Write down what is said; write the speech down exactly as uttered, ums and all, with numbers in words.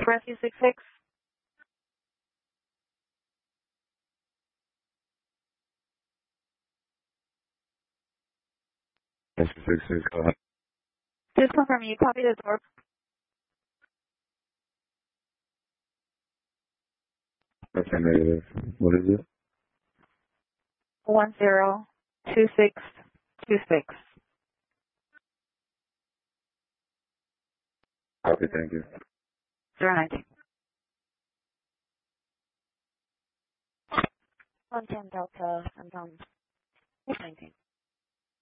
Rescue six six. Rescue six six, go ahead. Just confirm you copy the door. Okay, negative. What is it? One zero two six two six. Okay, thank you. Zero nineteen. One ten Delta, I'm on nineteen.